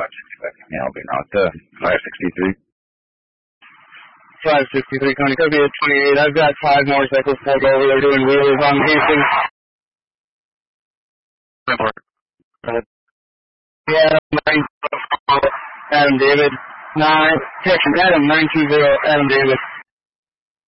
Yeah, I'll be out. 563. 563, Connie, copy at 28. I've got 5 motorcycles pulled over. They're doing wheelies on Hastings. Yeah, Adam David. Section Adam 920, Adam David.